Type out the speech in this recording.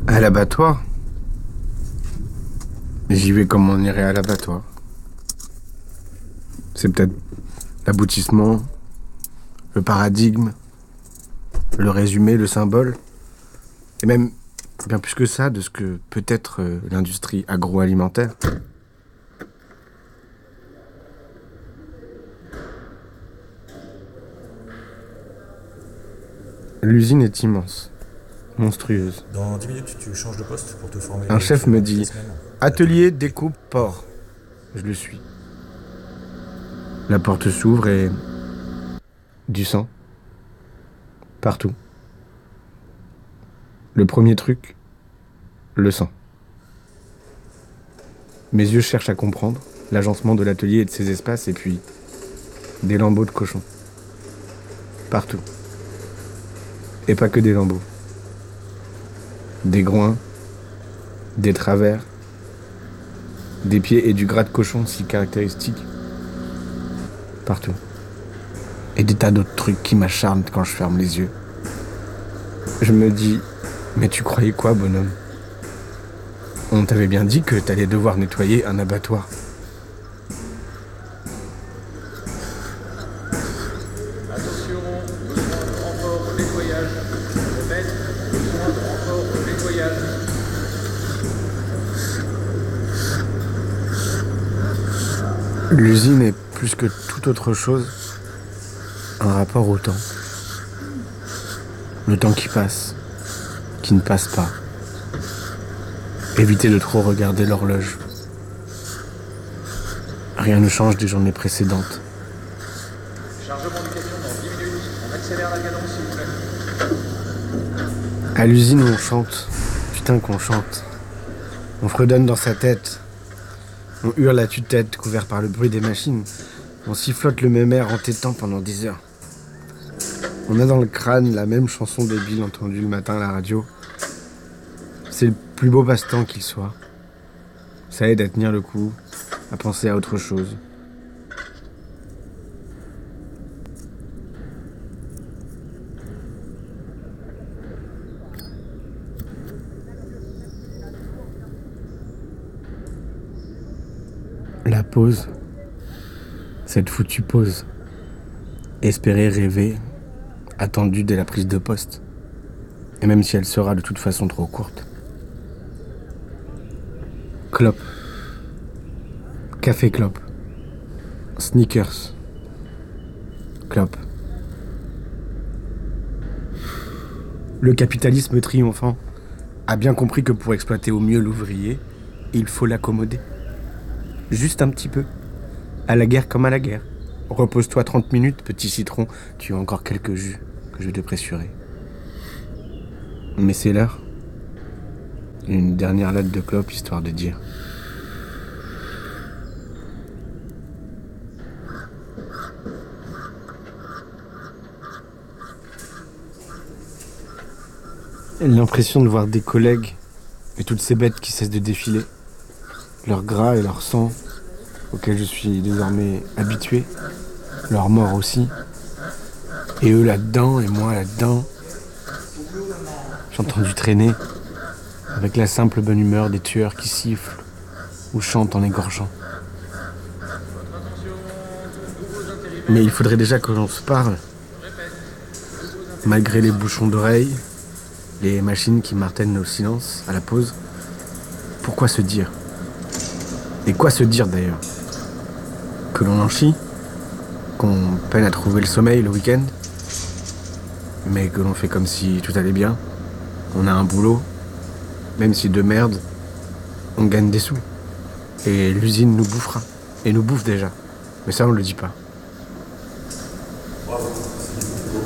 À l'abattoir? J'y vais comme on irait à l'abattoir. C'est peut-être l'aboutissement, le paradigme, le résumé, le symbole, et même bien plus que ça de ce que peut être l'industrie agroalimentaire. L'usine est immense, monstrueuse. Dans 10 minutes, tu changes de poste pour te former. Un chef me dit « Atelier découpe porc ». Je le suis. La porte s'ouvre et... du sang. Partout. Le premier truc, le sang. Mes yeux cherchent à comprendre l'agencement de l'atelier et de ses espaces, et puis des lambeaux de cochon. Partout. Et pas que des lambeaux. Des groins, des travers, des pieds et du gras de cochon si caractéristique. Partout. Et des tas d'autres trucs qui m'acharnent quand je ferme les yeux. Je me dis, mais tu croyais quoi, bonhomme? On t'avait bien dit que t'allais devoir nettoyer un abattoir. Attention, besoin de renfort au nettoyage. Je répète, besoin de renfort au nettoyage. L'usine est plus que toute autre chose un rapport au temps. Le temps qui passe, qui ne passe pas. Éviter de trop regarder l'horloge. Rien ne change des journées précédentes. Chargement du camion dans 10 minutes. On accélère la cadence, s'il vous plaît. À l'usine, on chante. Putain qu'on chante. On fredonne dans sa tête. On hurle à tue-tête, couvert par le bruit des machines. On sifflote le même air entêtant pendant 10 heures. On a dans le crâne la même chanson débile entendue le matin à la radio. C'est le plus beau passe-temps qu'il soit. Ça aide à tenir le coup, à penser à autre chose. La pause, cette foutue pause. Espérer, rêver, attendue dès la prise de poste. Et même si elle sera de toute façon trop courte. Clope. Café clope. Sneakers. Clope. Le capitalisme triomphant a bien compris que pour exploiter au mieux l'ouvrier, il faut l'accommoder. Juste un petit peu. À la guerre comme à la guerre. Repose-toi 30 minutes, petit citron, tu as encore quelques jus que je vais te pressurer. Mais c'est l'heure. Une dernière latte de clope, histoire de dire. L'impression de voir des collègues et toutes ces bêtes qui cessent de défiler. Leur gras et leur sang, auxquels je suis désormais habitué. Leur mort aussi. Et eux là-dedans, et moi là-dedans. J'ai entendu traîner, avec la simple bonne humeur des tueurs qui sifflent ou chantent en égorgeant. Mais il faudrait déjà que l'on se parle, malgré les bouchons d'oreilles, les machines qui martèlent nos silences à la pause. Pourquoi se dire? Et quoi se dire d'ailleurs? Que l'on en chie? Qu'on peine à trouver le sommeil le week-end? Mais que l'on fait comme si tout allait bien? On a un boulot, même si de merde, on gagne des sous. Et l'usine nous bouffera. Et nous bouffe déjà. Mais ça, on le dit pas.